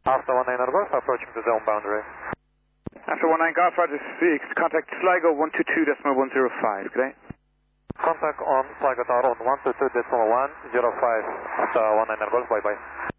After 19 Golf, approaching the zone boundary. After 19 Golf, Roger 6, contact Sligo 122.105, good day. Contact on Sligo Tower on 122.105 after 19 Golf, bye bye.